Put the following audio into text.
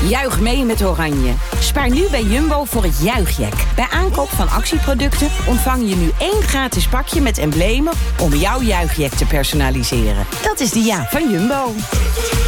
Juich mee met Oranje. Spaar nu bij Jumbo voor het Juichjack. Bij aankoop van actieproducten ontvang je nu 1 gratis pakje met emblemen om jouw Juichjack te personaliseren. Dat is de van Jumbo.